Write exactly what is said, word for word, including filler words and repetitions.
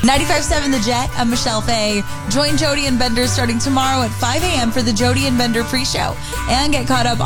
ninety-five point seven The Jet. I'm Michelle Fay. Join Jody and Bender starting tomorrow at five a.m. for the Jody and Bender pre-show. And get caught up